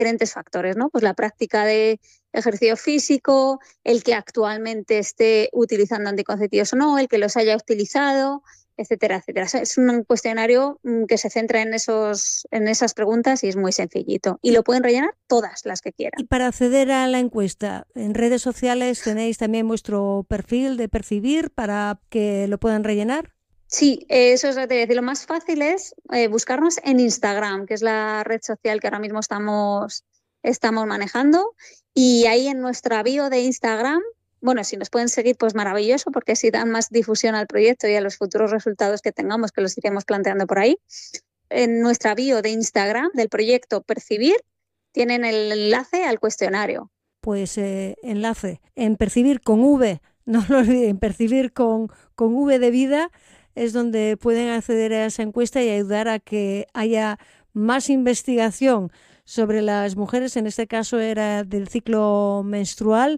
diferentes factores, ¿no? Pues la práctica de ejercicio físico, el que actualmente esté utilizando anticonceptivos o no, el que los haya utilizado, etcétera, etcétera. Es un cuestionario que se centra en esas preguntas y es muy sencillito. Y lo pueden rellenar todas las que quieran. Y para acceder a la encuesta, en redes sociales tenéis también vuestro perfil de Percibir para que lo puedan rellenar. Sí, eso es lo que te voy a decir. Lo más fácil es buscarnos en Instagram, que es la red social que ahora mismo estamos manejando. Y ahí en nuestra bio de Instagram, bueno, si nos pueden seguir, pues maravilloso, porque así dan más difusión al proyecto y a los futuros resultados que tengamos, que los iremos planteando por ahí. En nuestra bio de Instagram del proyecto Percibir tienen el enlace al cuestionario. Pues enlace en Percibir con V, no lo olviden, Percibir con V de vida, es donde pueden acceder a esa encuesta y ayudar a que haya más investigación sobre las mujeres, en este caso era del ciclo menstrual,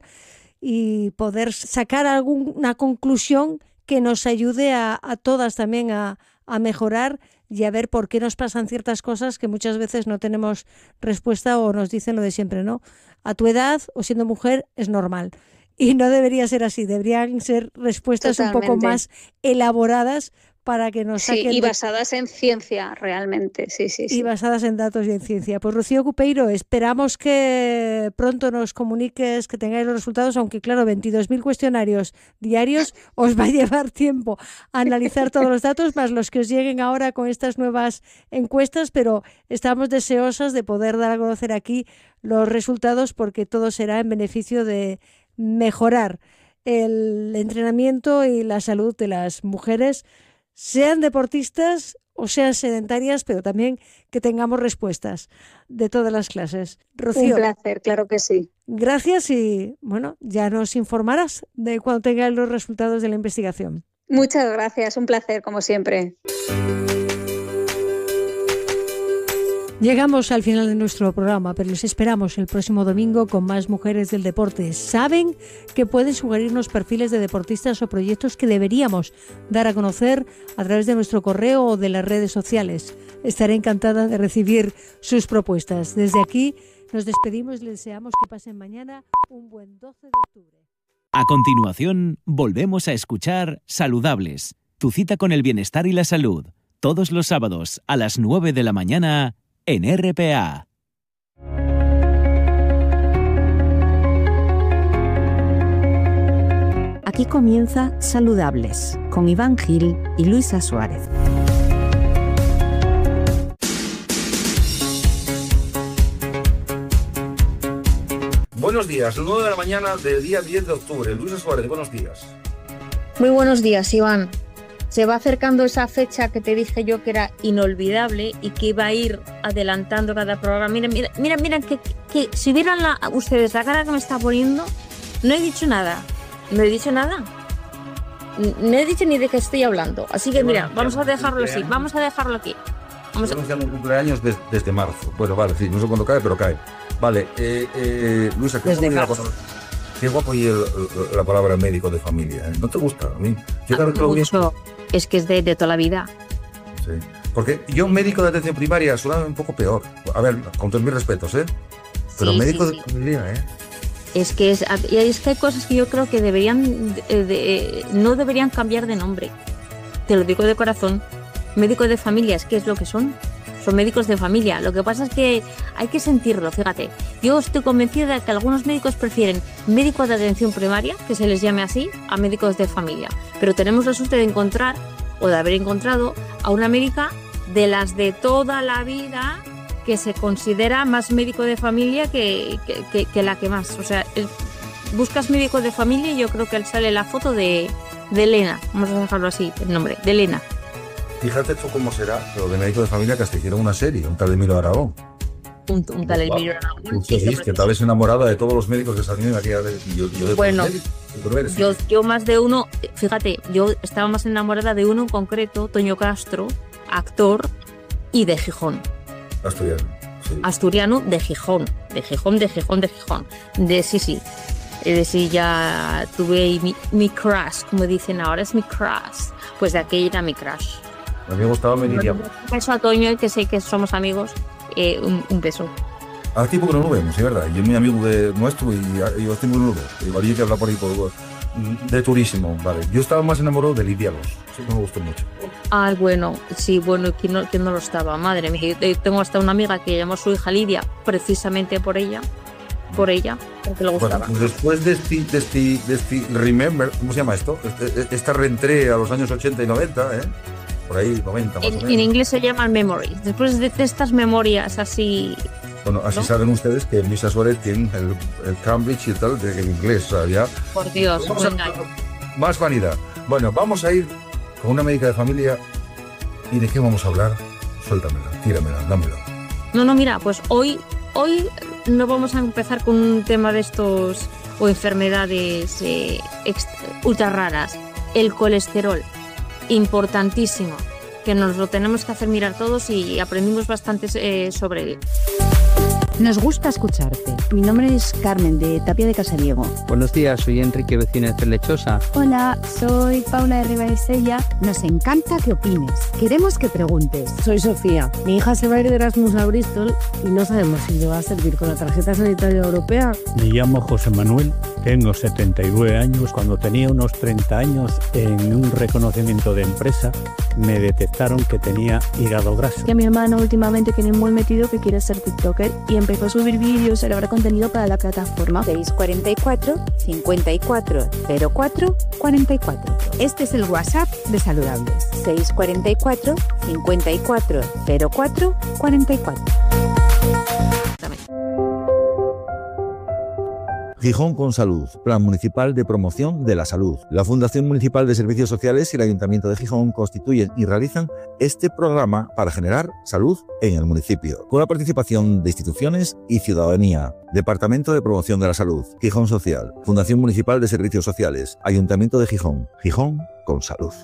y poder sacar alguna conclusión que nos ayude a todas también a mejorar y a ver por qué nos pasan ciertas cosas que muchas veces no tenemos respuesta o nos dicen lo de siempre, ¿no? A tu edad o siendo mujer es normal. Y no debería ser así, deberían ser respuestas Totalmente. un poco más elaboradas para que nos saquen... Sí, y basadas en ciencia, realmente, sí. Y basadas en datos y en ciencia. Pues Rocío Cupeiro, esperamos que pronto nos comuniques, que tengáis los resultados, aunque claro, 22.000 cuestionarios diarios os va a llevar tiempo a analizar todos los datos, más los que os lleguen ahora con estas nuevas encuestas, pero estamos deseosas de poder dar a conocer aquí los resultados porque todo será en beneficio de mejorar el entrenamiento y la salud de las mujeres, sean deportistas o sean sedentarias, pero también que tengamos respuestas de todas las clases. Rocío, un placer, claro que sí. Gracias y bueno, ya nos informarás de cuando tengas los resultados de la investigación. Muchas gracias, un placer como siempre. Llegamos al final de nuestro programa, pero les esperamos el próximo domingo con más mujeres del deporte. Saben que pueden sugerirnos perfiles de deportistas o proyectos que deberíamos dar a conocer a través de nuestro correo o de las redes sociales. Estaré encantada de recibir sus propuestas. Desde aquí nos despedimos y les deseamos que pasen mañana un buen 12 de octubre. A continuación, volvemos a escuchar Saludables, tu cita con el bienestar y la salud, todos los sábados a las 9 de la mañana en RPA. Aquí comienza Saludables con Iván Gil y Luisa Suárez. Buenos días, 9 de la mañana del día 10 de octubre. Luisa Suárez, buenos días. Muy buenos días, Iván. Se va acercando esa fecha que te dije yo que era inolvidable y que iba a ir adelantando cada programa. Mira, que si vieran ustedes la cara que me está poniendo, no he dicho nada. No he dicho ni de qué estoy hablando. Así que mira, vamos a dejarlo así, vamos a dejarlo aquí. Estamos anunciando un cumpleaños desde marzo. Bueno, vale, sí, no sé cuándo cae, pero cae. Vale, Luisa, qué guapo oye la palabra médico de familia. ¿No te gusta? A mí. Yo claro que lo mucho. Es que es de toda la vida. Sí. Porque yo médico de atención primaria suena un poco peor. A ver, con todos mis respetos, ¿eh? Pero sí, médico de familia, ¿eh? Es que hay cosas que yo creo que no deberían cambiar de nombre. Te lo digo de corazón. Médico de familia, ¿qué es lo que son? Son médicos de familia. Lo que pasa es que hay que sentirlo, fíjate. Yo estoy convencida de que algunos médicos prefieren médicos de atención primaria, que se les llame así, a médicos de familia. Pero tenemos la suerte de encontrar, o de haber encontrado, a una médica de las de toda la vida que se considera más médico de familia que la que más. O sea, buscas médico de familia y yo creo que sale la foto de Elena. Vamos a dejarlo así, el nombre, de Elena. Fíjate tú cómo será lo de médico de familia, que hasta hicieron una serie, un tal Emilio Aragón. Un tal Emilio Aragón. Que tal vez enamorada de todos los médicos que salían aquí. Bueno, yo más de uno, fíjate, yo estaba más enamorada de uno en concreto, Toño Castro, actor y de Gijón. Asturiano. Sí. Asturiano de Gijón. Sí, ya tuve mi crush, como dicen ahora, es mi crush. Pues de aquella era mi crush. A mí me gustaba Meridian. Un beso a Toño, que sé que somos amigos. Un beso. Hace tiempo que no nos vemos, es verdad. Yo es muy amigo nuestro y yo estoy muy nuevo. Igual hay que hablar por ahí de turismo, vale. Yo estaba más enamorado de Lidia Los, eso me gustó mucho. Ah, bueno, sí, bueno, ¿quién no lo estaba? Madre mía, tengo hasta una amiga que llamó a su hija Lidia precisamente por ella, porque le gustaba. Bueno, después de este Remember, ¿cómo se llama esto? Esta reentré a los años 80 y 90, por ahí 90 más o menos. En inglés se llaman memories. Después de estas memorias así... Bueno, así ¿no? Saben ustedes que Luisa Suárez tiene el Cambridge y tal, de inglés, o sea, ya... Por Dios, más vanidad. Bueno, vamos a ir con una médica de familia. ¿Y de qué vamos a hablar? Suéltamela, tíramela, dámela. No, mira, pues hoy no vamos a empezar con un tema de estos o enfermedades ultra raras. El colesterol, importantísimo, que nos lo tenemos que hacer mirar todos y aprendimos bastante sobre él. Nos gusta escucharte. Mi nombre es Carmen, de Tapia de Casariego. Buenos días, soy Enrique, vecino de Cerlechosa. Hola, soy Paula de Ribaisella. Nos encanta que opines. Queremos que preguntes. Soy Sofía. Mi hija se va a ir de Erasmus a Bristol y no sabemos si le va a servir con la tarjeta sanitaria europea. Me llamo José Manuel, tengo 79 años. Cuando tenía unos 30 años, en un reconocimiento de empresa, me detectaron que tenía hígado graso. Y a mi hermano últimamente tiene muy metido que quiere ser TikToker y empezó a subir vídeos y elaborar contenido para la plataforma. 644 54 04 44. Este es el WhatsApp de Saludables. 644 54 04 44. Gijón con Salud, Plan Municipal de Promoción de la Salud. La Fundación Municipal de Servicios Sociales y el Ayuntamiento de Gijón constituyen y realizan este programa para generar salud en el municipio, con la participación de instituciones y ciudadanía. Departamento de Promoción de la Salud, Gijón Social, Fundación Municipal de Servicios Sociales, Ayuntamiento de Gijón. Gijón con Salud.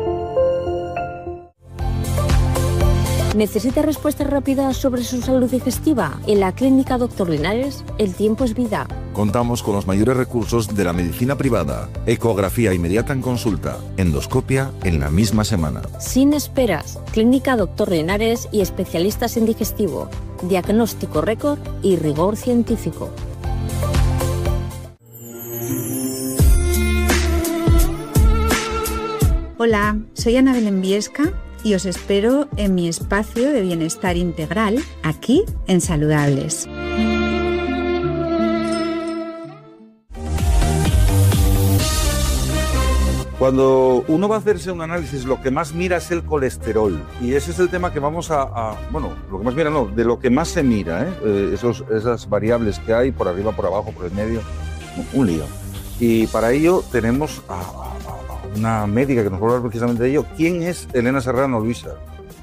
¿Necesita respuestas rápidas sobre su salud digestiva? En la Clínica Dr. Linares, el tiempo es vida. Contamos con los mayores recursos de la medicina privada, ecografía inmediata en consulta, endoscopia en la misma semana. Sin esperas, Clínica Dr. Linares y especialistas en digestivo, diagnóstico récord y rigor científico. Hola, soy Ana Belén Viesca y os espero en mi espacio de bienestar integral, aquí en Saludables. Cuando uno va a hacerse un análisis, lo que más mira es el colesterol. Y ese es el tema que vamos bueno, lo que más mira no, de lo que más se mira, esas variables que hay, por arriba, por abajo, por el medio, un lío. Y para ello tenemos a una médica que nos va a hablar precisamente de ello. ¿Quién es Elena Serrano, Luisa?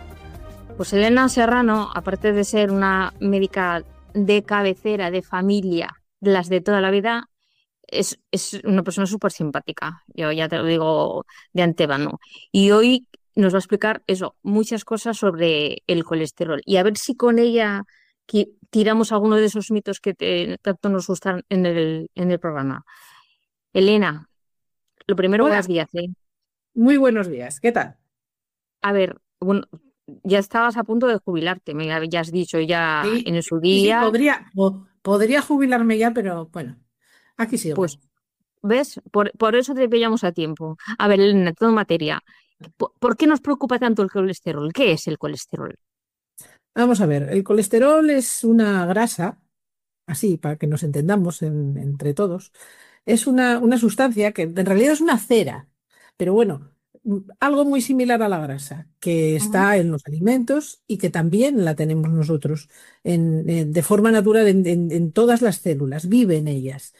Pues Elena Serrano, aparte de ser una médica de cabecera, de familia, de las de toda la vida, es una persona súper simpática. Yo ya te lo digo de antemano. Y hoy nos va a explicar muchas cosas sobre el colesterol. Y a ver si con ella tiramos alguno de esos mitos que tanto nos gustan en el programa. Elena, lo primero, Hola. buenos días. Muy buenos días, ¿qué tal? A ver, bueno, ya estabas a punto de jubilarte, me habías dicho ya Sí, en su día. Sí, podría jubilarme ya, pero bueno, aquí sigo. Pues, ¿ves? Por eso te pillamos a tiempo. A ver, Elena, todo en materia. ¿Por qué nos preocupa tanto el colesterol? ¿Qué es el colesterol? Vamos a ver, el colesterol es una grasa, así para que nos entendamos entre todos, es una sustancia que en realidad es una cera, pero bueno, algo muy similar a la grasa, que está en los alimentos y que también la tenemos nosotros de forma natural en todas las células, vive en ellas.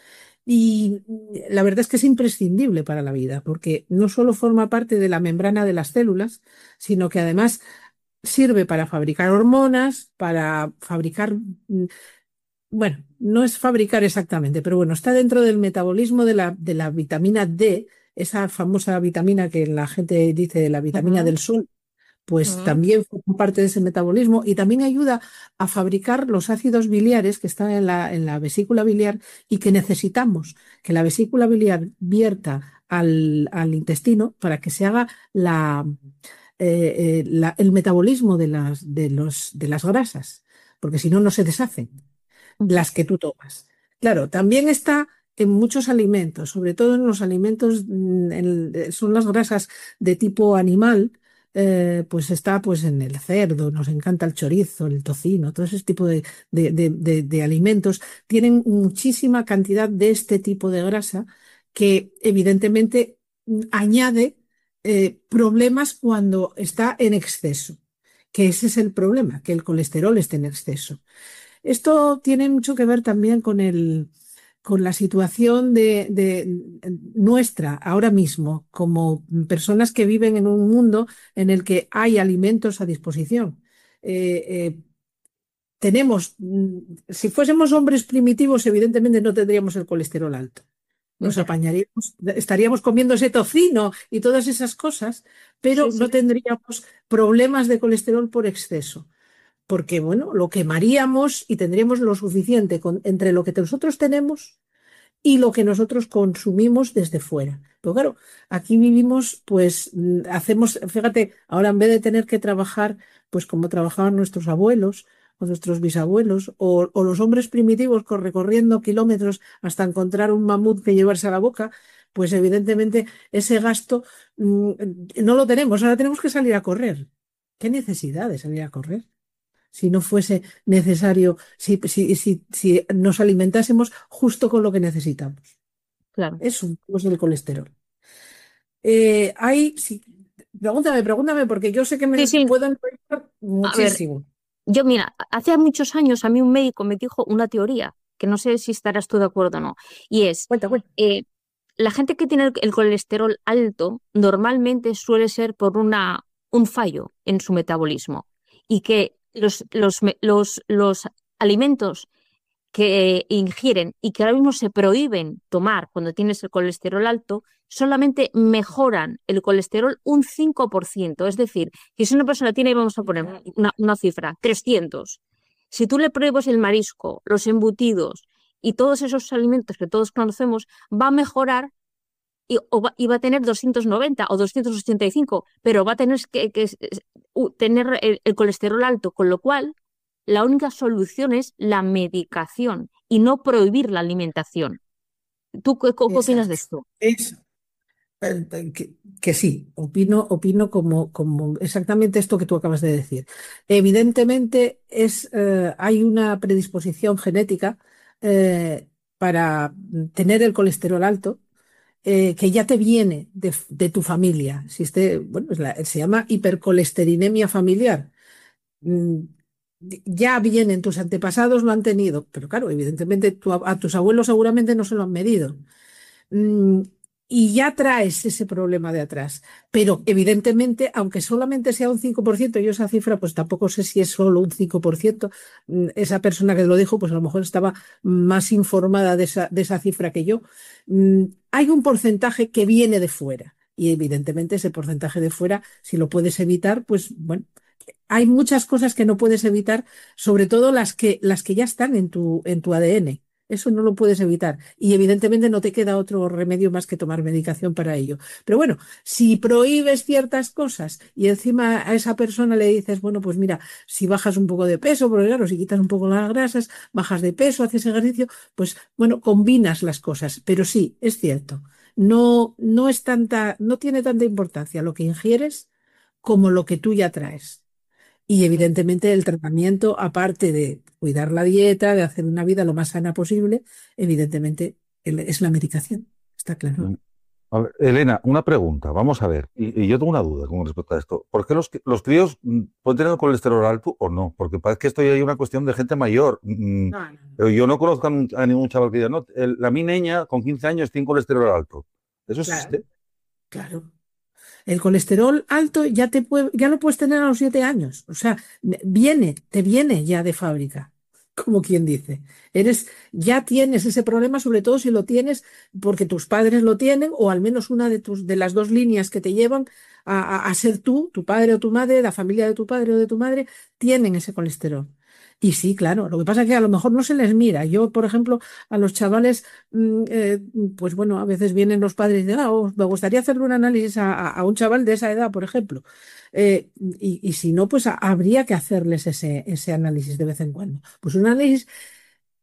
Y la verdad es que es imprescindible para la vida, porque no solo forma parte de la membrana de las células, sino que además sirve para fabricar hormonas, para fabricar, bueno, no es fabricar exactamente, pero bueno, está dentro del metabolismo de la vitamina D, esa famosa vitamina que la gente dice la vitamina del sol, pues también forma parte de ese metabolismo y también ayuda a fabricar los ácidos biliares que están en la vesícula biliar y que necesitamos que la vesícula biliar vierta al intestino para que se haga el metabolismo de las grasas, porque si no, no se deshacen. las que tú tomas. Claro, también está en muchos alimentos, sobre todo en los alimentos, son las grasas de tipo animal, pues está pues en el cerdo, nos encanta el chorizo, el tocino, todo ese tipo de alimentos tienen muchísima cantidad de este tipo de grasa que evidentemente añade problemas cuando está en exceso, que ese es el problema, que el colesterol esté en exceso. Esto tiene mucho que ver también con la situación de nuestra ahora mismo, como personas que viven en un mundo en el que hay alimentos a disposición. Si fuésemos hombres primitivos, evidentemente no tendríamos el colesterol alto. Nos apañaríamos, estaríamos comiendo ese tocino y todas esas cosas, pero no tendríamos problemas de colesterol por exceso. Porque, bueno, lo quemaríamos y tendríamos lo suficiente entre lo que nosotros tenemos y lo que nosotros consumimos desde fuera. Pero claro, aquí vivimos, pues fíjate, ahora en vez de tener que trabajar, pues como trabajaban nuestros abuelos o nuestros bisabuelos, o los hombres primitivos recorriendo kilómetros hasta encontrar un mamut que llevarse a la boca, pues evidentemente ese gasto no lo tenemos. Ahora tenemos que salir a correr. ¿Qué necesidad de salir a correr? Si no fuese necesario, si nos alimentásemos justo con lo que necesitamos. Claro. Eso es el colesterol. Pregúntame, porque yo sé que me puedo enrollar muchísimo. Yo, mira, hace muchos años a mí un médico me dijo una teoría, que no sé si estarás tú de acuerdo o no, y es, Cuenta. La gente que tiene el colesterol alto normalmente suele ser por un fallo en su metabolismo, y que los alimentos que ingieren y que ahora mismo se prohíben tomar cuando tienes el colesterol alto, solamente mejoran el colesterol un 5%. Es decir, si una persona tiene, vamos a poner una cifra, 300, si tú le prohíbes el marisco, los embutidos y todos esos alimentos que todos conocemos, va a mejorar y va a tener 290 o 285, pero va a tener que tener el colesterol alto, con lo cual la única solución es la medicación y no prohibir la alimentación. ¿Tú qué opinas de esto? Que sí, opino como exactamente esto que tú acabas de decir. Evidentemente hay una predisposición genética para tener el colesterol alto, que ya te viene de tu familia. Se llama hipercolesterinemia familiar. Ya vienen, tus antepasados lo han tenido, pero claro, evidentemente a tus abuelos seguramente no se lo han medido. Y ya traes ese problema de atrás. Pero evidentemente, aunque solamente sea un 5%, yo esa cifra pues tampoco sé si es solo un 5%, esa persona que lo dijo pues a lo mejor estaba más informada de esa cifra que yo. Hay un porcentaje que viene de fuera y evidentemente ese porcentaje de fuera, si lo puedes evitar, pues bueno, hay muchas cosas que no puedes evitar, sobre todo las que ya están en tu ADN. Eso no lo puedes evitar y evidentemente no te queda otro remedio más que tomar medicación para ello. Pero bueno, si prohíbes ciertas cosas y encima a esa persona le dices, bueno, pues mira, si bajas un poco de peso, porque claro, si quitas un poco las grasas, bajas de peso, haces ejercicio, pues bueno, combinas las cosas. Pero sí, es cierto, no tiene tanta importancia lo que ingieres como lo que tú ya traes. Y evidentemente el tratamiento, aparte de cuidar la dieta, de hacer una vida lo más sana posible, evidentemente es la medicación, está claro. A ver, Elena, una pregunta, vamos a ver, y yo tengo una duda con respecto a esto. ¿Por qué los críos pueden tener el colesterol alto o no? Porque parece que esto ya hay una cuestión de gente mayor. Pero yo no conozco a ningún chaval que diga, no, mi niña con 15 años tiene colesterol alto. ¿Eso existe? Claro. El colesterol alto ya lo puedes tener a los 7 años. O sea, te viene ya de fábrica, como quien dice. Ya tienes ese problema, sobre todo si lo tienes porque tus padres lo tienen, o al menos una de las dos líneas que te llevan a ser tu padre o tu madre, la familia de tu padre o de tu madre, tienen ese colesterol. Y sí, claro, lo que pasa es que a lo mejor no se les mira. Yo, por ejemplo, a los chavales, pues bueno, a veces vienen los padres y dicen, me gustaría hacerle un análisis a un chaval de esa edad, por ejemplo. Y si no, pues habría que hacerles ese análisis de vez en cuando. Pues un análisis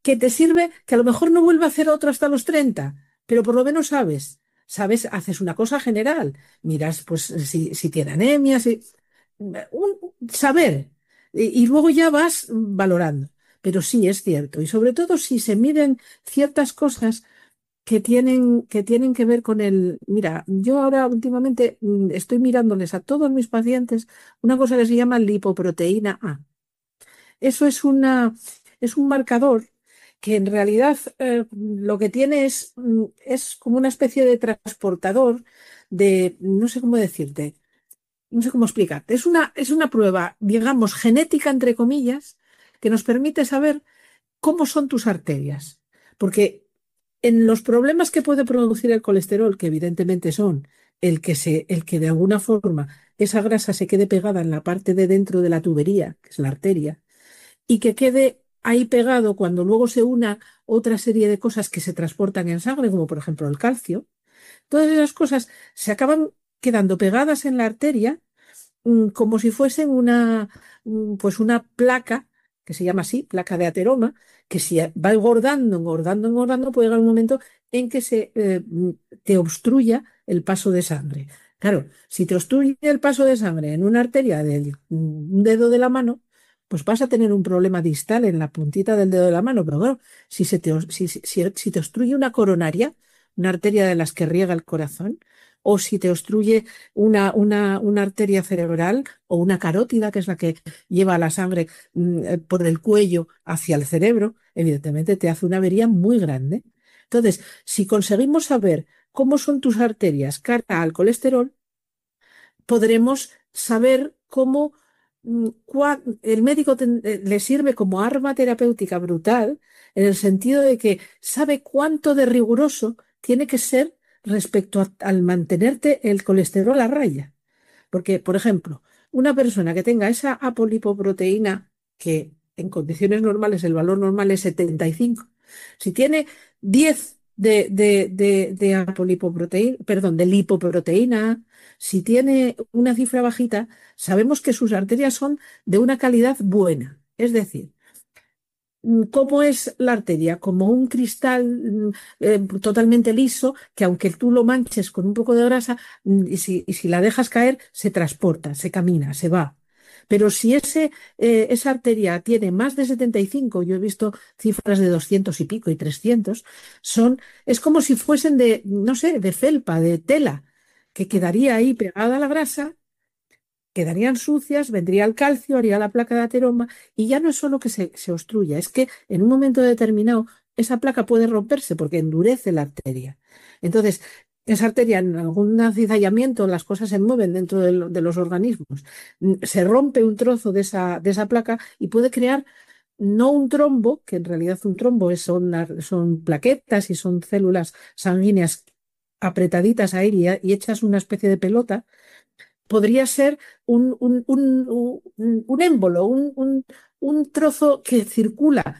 que te sirve, que a lo mejor no vuelve a hacer otro hasta los 30, pero por lo menos sabes, haces una cosa general, miras pues si tiene anemia, saber, y luego ya vas valorando. Pero sí, es cierto, y sobre todo si se miden ciertas cosas que tienen que ver con el... Mira, yo ahora últimamente estoy mirándoles a todos mis pacientes una cosa que se llama lipoproteína A. Eso es un marcador que en realidad lo que tiene es como una especie de transportador de, no sé cómo decirte, no sé cómo explicarte. Es una prueba, digamos, genética, entre comillas, que nos permite saber cómo son tus arterias. Porque en los problemas que puede producir el colesterol, que evidentemente son el que de alguna forma esa grasa se quede pegada en la parte de dentro de la tubería, que es la arteria, y que quede ahí pegado cuando luego se una otra serie de cosas que se transportan en sangre, como por ejemplo el calcio, todas esas cosas se acaban quedando pegadas en la arteria como si fuesen pues una placa, que se llama así, placa de ateroma, que si va engordando, engordando, engordando, puede llegar un momento en que te obstruya el paso de sangre. Claro, si te obstruye el paso de sangre en una arteria del un dedo de la mano, pues vas a tener un problema distal en la puntita del dedo de la mano. Pero claro, si te obstruye una coronaria, una arteria de las que riega el corazón, o si te obstruye una arteria cerebral o una carótida, que es la que lleva la sangre por el cuello hacia el cerebro, evidentemente te hace una avería muy grande. Entonces, si conseguimos saber cómo son tus arterias cara al colesterol, podremos saber cómo el médico le sirve como arma terapéutica brutal, en el sentido de que sabe cuánto de riguroso tiene que ser respecto al mantenerte el colesterol a raya. Porque, por ejemplo, una persona que tenga esa apolipoproteína, que en condiciones normales el valor normal es 75, si tiene 10 de apolipoproteína, perdón, de lipoproteína, si tiene una cifra bajita, sabemos que sus arterias son de una calidad buena. Es decir, ¿cómo es la arteria? Como un cristal totalmente liso, que aunque tú lo manches con un poco de grasa, y si la dejas caer, se transporta, se camina, se va. Pero si esa arteria tiene más de 75, yo he visto cifras de 200 y pico y 300, es como si fuesen de, no sé, de felpa, de tela, que quedaría ahí pegada a la grasa, quedarían sucias, vendría el calcio, haría la placa de ateroma, y ya no es solo que se obstruya, es que en un momento determinado esa placa puede romperse porque endurece la arteria. Entonces, esa arteria, en algún acizallamiento, las cosas se mueven dentro de los organismos, se rompe un trozo de esa placa y puede crear no un trombo, que en realidad un trombo son plaquetas y son células sanguíneas apretaditas ahí y hechas una especie de pelota. Podría ser un émbolo, un trozo que circula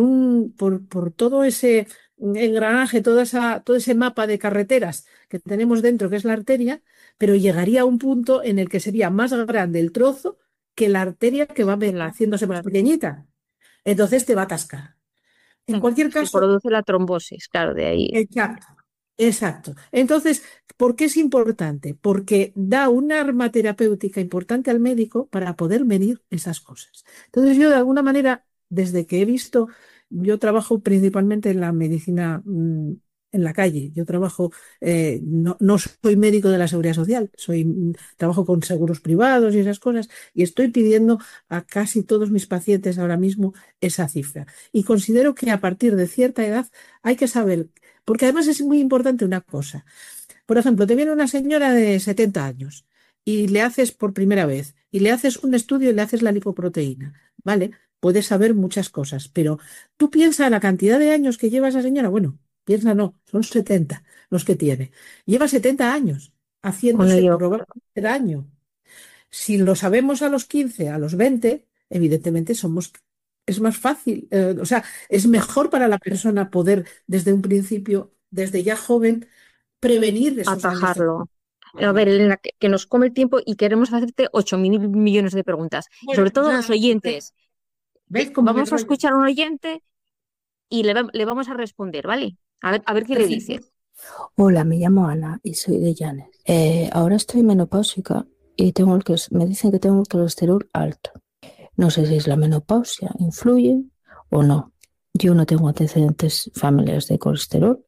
por todo ese engranaje, todo ese mapa de carreteras que tenemos dentro, que es la arteria, pero llegaría a un punto en el que sería más grande el trozo que la arteria, que va haciéndose más pequeñita. Entonces te va a atascar. En cualquier caso, se produce la trombosis, claro, de ahí. Exacto. Entonces, ¿por qué es importante? Porque da un arma terapéutica importante al médico para poder medir esas cosas. Entonces, yo de alguna manera, desde que he visto, yo trabajo principalmente en la medicina en la calle. Yo trabajo, no soy médico de la Seguridad Social, trabajo con seguros privados y esas cosas, y estoy pidiendo a casi todos mis pacientes ahora mismo esa cifra. Y considero que a partir de cierta edad hay que saber. Porque además es muy importante una cosa. Por ejemplo, te viene una señora de 70 años y le haces por primera vez, y le haces un estudio y le haces la lipoproteína, ¿vale? Puedes saber muchas cosas, pero tú piensa la cantidad de años que lleva esa señora. Bueno, piensa no, son 70 los que tiene. Lleva 70 años haciéndose probar el año. Si lo sabemos a los 15, a los 20, evidentemente es más fácil, o sea, es mejor para la persona poder desde un principio, desde ya joven, prevenir esos atajarlo. A ver, Elena, que nos come el tiempo y queremos hacerte 8.000 millones de preguntas. Bueno, sobre todo los oyentes. Vamos a escuchar a un oyente y le vamos a responder, ¿vale? A ver qué le dice. Hola, me llamo Ana y soy de Llanes. Ahora estoy menopáusica y me dicen que tengo el colesterol alto. No sé si es la menopausia, influye o no. Yo no tengo antecedentes familiares de colesterol.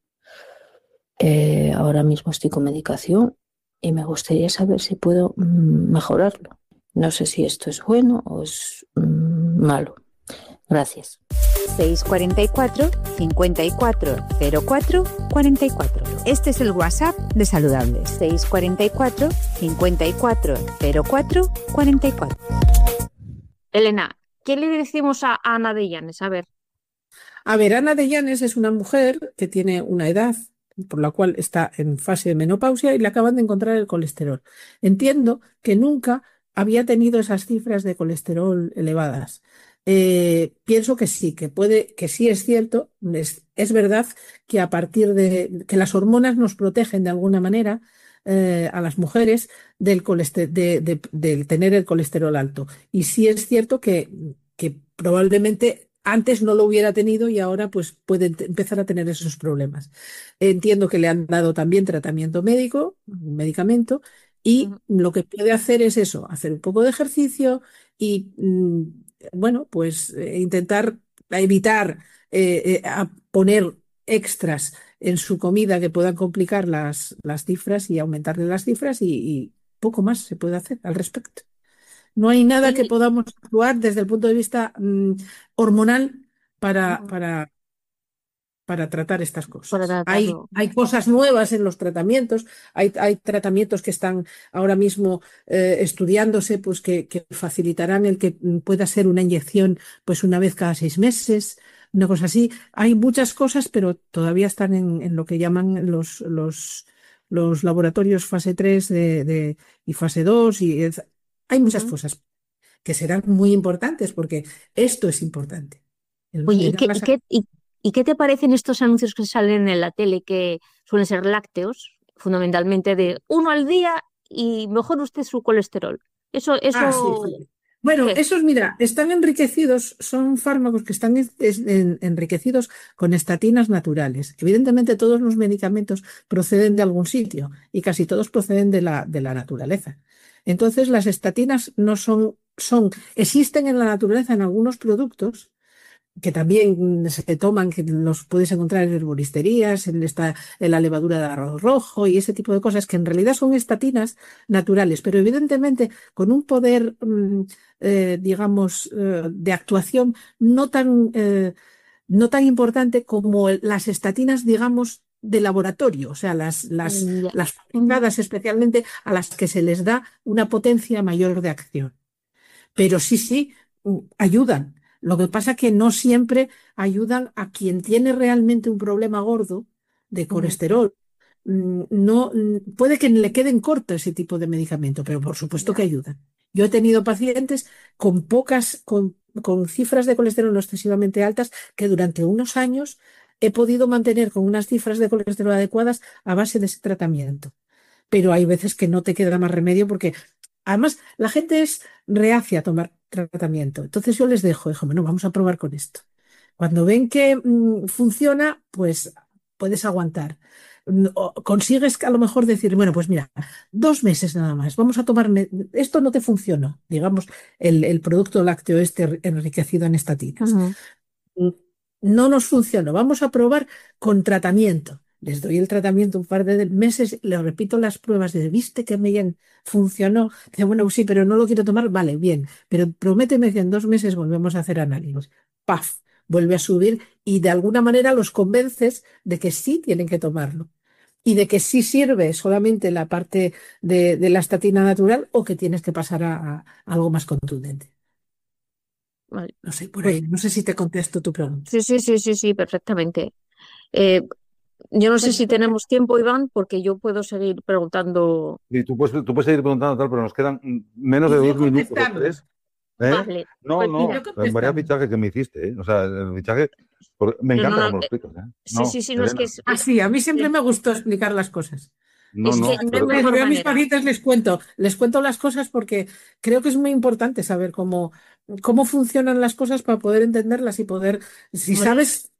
Ahora mismo estoy con medicación y me gustaría saber si puedo mejorarlo. No sé si esto es bueno o es malo. Gracias. 644 54 04 44. Este es el WhatsApp de Saludables. 644 54 04 44. Elena, ¿qué le decimos a Ana de Llanes? A ver, Ana de Llanes es una mujer que tiene una edad por la cual está en fase de menopausia y le acaban de encontrar el colesterol. Entiendo que nunca había tenido esas cifras de colesterol elevadas. Pienso que sí, que sí es cierto, es verdad que a partir de que las hormonas nos protegen de alguna manera a las mujeres del tener el colesterol alto. Y sí es cierto que probablemente antes no lo hubiera tenido y ahora pues puede empezar a tener esos problemas. Entiendo que le han dado también tratamiento médico, medicamento, y lo que puede hacer es eso, hacer un poco de ejercicio y bueno, pues intentar evitar a poner extras en su comida que puedan complicar las cifras y aumentarle las cifras y poco más se puede hacer al respecto. No hay nada que podamos actuar desde el punto de vista hormonal para tratar estas cosas. Hay cosas nuevas en los tratamientos, hay tratamientos que están ahora mismo estudiándose, pues que facilitarán el que pueda ser una inyección pues una vez cada 6 meses, una cosa así. Hay muchas cosas, pero todavía están en lo que llaman los laboratorios fase 3 y fase 2 hay muchas cosas que serán muy importantes porque esto es importante. Oye, ¿y qué te parecen estos anuncios que salen en la tele que suelen ser lácteos, fundamentalmente de 1 al día y mejora usted su colesterol? Eso. Sí. Bueno, ¿qué? esos, mira, están enriquecidos, son fármacos que están enriquecidos con estatinas naturales. Evidentemente todos los medicamentos proceden de algún sitio y casi todos proceden de la naturaleza. Entonces las estatinas no existen en la naturaleza en algunos productos que también se toman, que los puedes encontrar en herboristerías, en la levadura de arroz rojo y ese tipo de cosas, que en realidad son estatinas naturales, pero evidentemente con un poder, digamos, de actuación no tan importante como las estatinas, digamos, de laboratorio, o sea, las fabricadas especialmente a las que se les da una potencia mayor de acción. Pero sí, ayudan. Lo que pasa es que no siempre ayudan a quien tiene realmente un problema gordo de colesterol. No, puede que le queden corto ese tipo de medicamento, pero por supuesto que ayudan. Yo he tenido pacientes con cifras de colesterol no excesivamente altas que durante unos años he podido mantener con unas cifras de colesterol adecuadas a base de ese tratamiento. Pero hay veces que no te queda más remedio porque además la gente es reacia a tomar tratamiento. Entonces yo les dejo, bueno, vamos a probar con esto. Cuando ven que funciona, pues puedes aguantar. Consigues a lo mejor decir, bueno, pues mira, 2 meses nada más, vamos a tomarme, esto no te funcionó, digamos, el producto lácteo enriquecido en estatinas. No nos funcionó, vamos a probar con tratamiento. Les doy el tratamiento un par de meses, les repito las pruebas de, ¿viste que me funcionó? Dice, bueno, sí, pero no lo quiero tomar, vale, bien, pero prométeme que en 2 meses volvemos a hacer análisis. ¡Paf! Vuelve a subir y de alguna manera los convences de que sí tienen que tomarlo y de que sí sirve solamente la parte de la estatina natural o que tienes que pasar a algo más contundente. Vale. No sé, por ahí, no sé si te contesto tu pregunta. Sí, perfectamente. Yo no sé si tenemos tiempo, Iván, porque yo puedo seguir preguntando. Sí, tú puedes seguir preguntando tal, pero nos quedan menos de 2 minutos o 3. Vale. No, María, fichaje que me hiciste, O sea, el fichaje. Me encanta cómo lo explicas, Sí, no es que es. Sí, a mí siempre me gustó explicar las cosas. Pero a mis pacientes les cuento las cosas porque creo que es muy importante saber cómo funcionan las cosas para poder entenderlas y poder, si sabes